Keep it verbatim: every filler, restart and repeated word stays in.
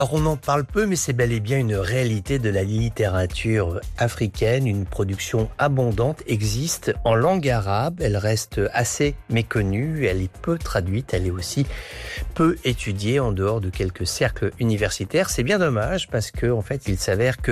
Alors on en parle peu, mais c'est bel et bien une réalité de la littérature africaine. Une production abondante existe en langue arabe. Elle reste assez méconnue, elle est peu traduite, elle est aussi peu étudiée en dehors de quelques cercles universitaires. C'est bien dommage parce que, en fait, il s'avère que